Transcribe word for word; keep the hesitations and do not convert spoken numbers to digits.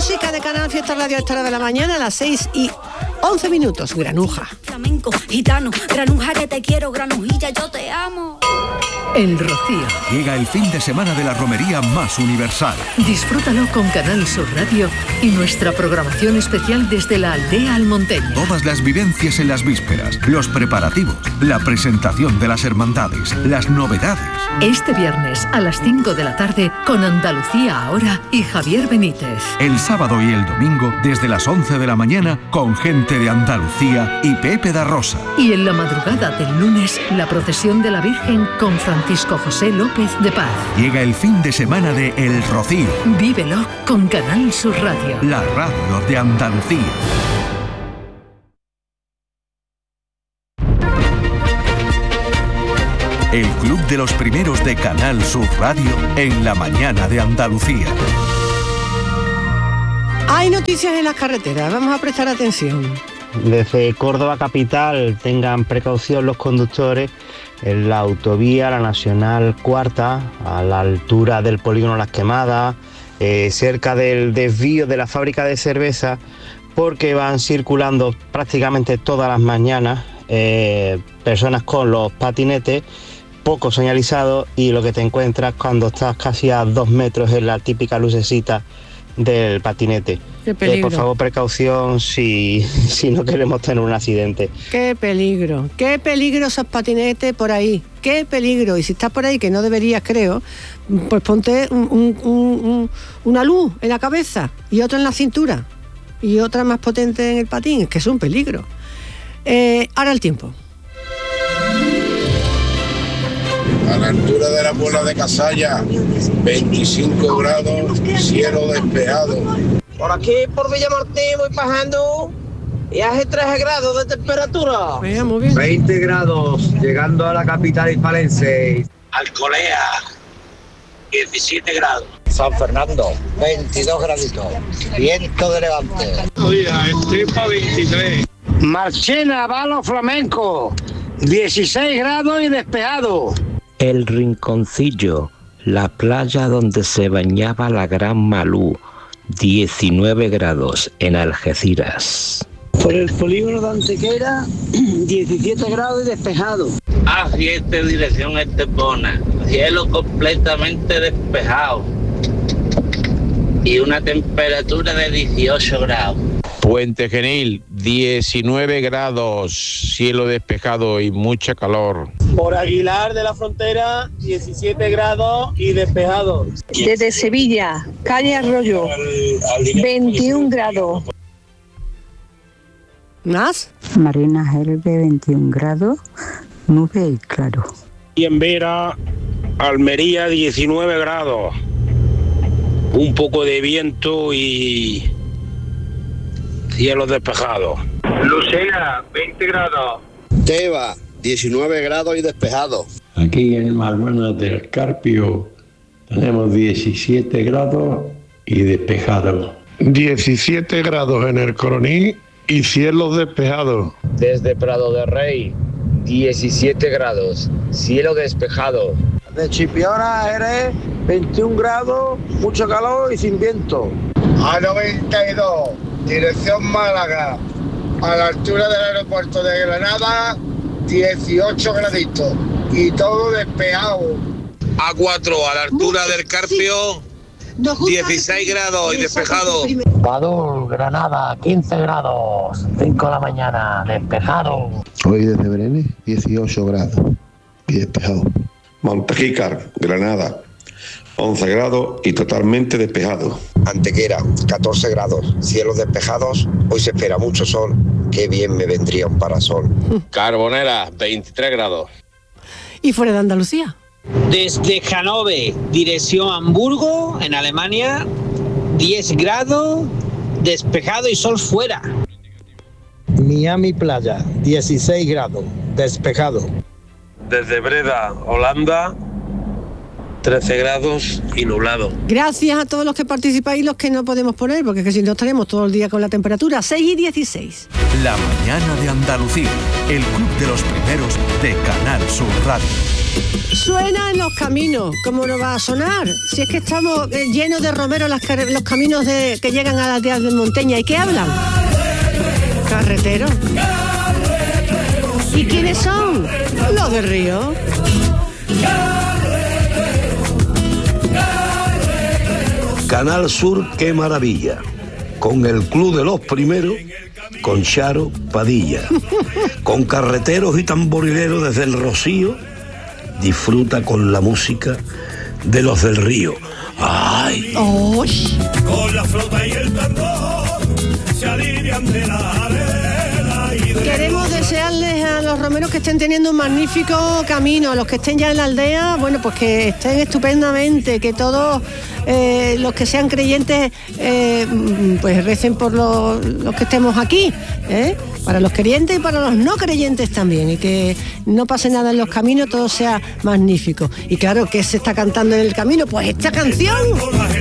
música de Canal Fiesta Radio a esta hora de la mañana, a las seis y once minutos. Granuja. Flamenco, gitano, granuja que te quiero, granujilla, yo te amo. El Rocío. Llega el fin de semana de la romería más universal. Disfrútalo con Canal Sur Radio y nuestra programación especial desde la aldea almonteña. Todas las vivencias en las vísperas, los preparativos, la presentación de las hermandades, las novedades. Este viernes a las cinco de la tarde con Andalucía Ahora y Javier Benítez. El sábado y el domingo desde las once de la mañana con gente de Andalucía y Pepe da Rosa. Y en la madrugada del lunes la procesión de la Virgen con Francisco José López de Paz. Llega el fin de semana de El Rocío. Vívelo con Canal Sur Radio. La radio de Andalucía. El club de los primeros de Canal Sur Radio en la mañana de Andalucía. Hay noticias en las carreteras, vamos a prestar atención. Desde Córdoba capital tengan precaución los conductores en la autovía, la Nacional Cuarta, a la altura del polígono Las Quemadas, eh, cerca del desvío de la fábrica de cerveza, porque van circulando prácticamente todas las mañanas eh, personas con los patinetes poco señalizados, y lo que te encuentras cuando estás casi a dos metros es la típica lucecita del patinete. Qué peligro. Eh, por favor, precaución si, si no queremos tener un accidente. Qué peligro, qué peligro esos patinetes por ahí, qué peligro. Y si estás por ahí, que no deberías, creo, pues ponte un, un, un, un, una luz en la cabeza y otra en la cintura y otra más potente en el patín, que es un peligro. Eh, ahora el tiempo. A la altura de la Puebla de Casalla, veinticinco grados, cielo despejado. Por aquí, por Villamartín, voy bajando y hace tres grados de temperatura. Venga, muy bien. veinte grados, llegando a la capital hispalense. Alcolea, diecisiete grados. San Fernando, veintidós graditos. Viento de levante. Oye, Estepa, veintitrés. Marchena, Valo Flamenco, dieciséis grados y despejado. El Rinconcillo, la playa donde se bañaba la Gran Malú, diecinueve grados en Algeciras. Por el polígono de Antequera, diecisiete grados y despejado. A siete, dirección Estepona, cielo completamente despejado y una temperatura de dieciocho grados. Puente Genil, diecinueve grados, cielo despejado y mucha calor. Por Aguilar de la Frontera, diecisiete grados y despejado. Desde Sevilla, calle Arroyo, veintiún grados. ¿Más? Marina Gelbe, veintiún grados, nube y claro. Y en Vera, Almería, diecinueve grados. Un poco de viento y cielo despejado. Lucena, veinte grados. Teba, diecinueve grados y despejado. Aquí en Malbuena del Carpio tenemos diecisiete grados y despejado. diecisiete grados en el Coroní y cielos despejados. Desde Prado de Rey, diecisiete grados, cielo despejado. De Chipiona, Jerez, veintiún grados, mucho calor y sin viento. A noventa y dos, dirección Málaga, a la altura del aeropuerto de Granada, dieciocho graditos y todo despejado. A cuatro, a la altura del Carpio, dieciséis grados y despejado. Badul, Granada, quince grados, cinco de la mañana, despejado. Hoy desde Berenes, dieciocho grados y despejado. Montejícar, Granada, once grados y totalmente despejado. Antequera, catorce grados, cielos despejados, hoy se espera mucho sol, qué bien me vendría un parasol. Carbonera, veintitrés grados. ¿Y fuera de Andalucía? Desde Hannover, dirección Hamburgo, en Alemania, diez grados, despejado y sol fuera. Miami Playa, dieciséis grados, despejado. Desde Breda, Holanda, trece grados y nublado. Gracias a todos los que participáis y los que no podemos poner, porque es que si no estaremos todo el día con la temperatura. seis y dieciséis. La mañana de Andalucía, el club de los primeros de Canal Sur Radio. Suena en los caminos, ¿cómo no va a sonar? Si es que estamos eh, llenos de romeros las car- los caminos de, que llegan a las aldeas de montaña. ¿Y qué hablan? Carreteros. ¿Y quiénes son? Los del río. Canal Sur, qué maravilla. Con el Club de los Primeros, con Charo Padilla. Con carreteros y tamborileros desde el Rocío, disfruta con la música de los del río. ¡Ay! ¡Oh! Con la flauta y el tambor se alivian de la arena y de... Queremos desearles a los romeros que estén teniendo un magnífico camino, a los que estén ya en la aldea, bueno, pues que estén estupendamente, que todos eh, los que sean creyentes eh, pues recen por los, los que estemos aquí, ¿eh? Para los creyentes y para los no creyentes también, y que no pase nada en los caminos, todo sea magnífico. Y claro, ¿qué se está cantando en el camino? Pues esta canción.